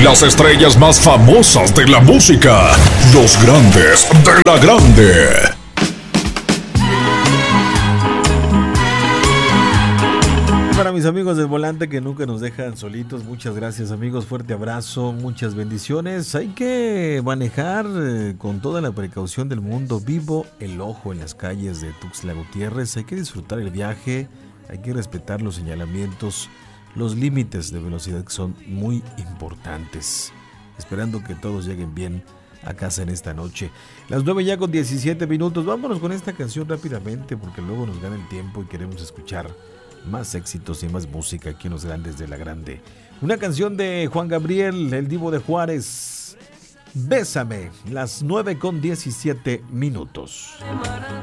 Las estrellas más famosas de la música. Los grandes de la grande. Para mis amigos del volante que nunca nos dejan solitos, muchas gracias amigos, fuerte abrazo, muchas bendiciones. Hay que manejar con toda la precaución del mundo. Vivo el ojo en las calles de Tuxtla Gutiérrez. Hay que disfrutar el viaje, hay que respetar los señalamientos, los límites de velocidad que son muy importantes. Esperando que todos lleguen bien a casa en esta noche. Las 9 ya con 17 minutos. Vámonos con esta canción rápidamente porque luego nos gana el tiempo y queremos escuchar más éxitos y más música aquí en Los Grandes de la Grande. Una canción de Juan Gabriel, el Divo de Juárez. Bésame, las 9 con 17 minutos.